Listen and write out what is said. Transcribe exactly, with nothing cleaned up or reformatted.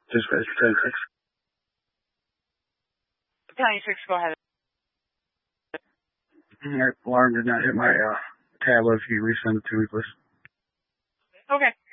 Dispatch ten six. County six, go ahead. My alarm did not hit my uh, tablet. If you resend it to me, please. Okay.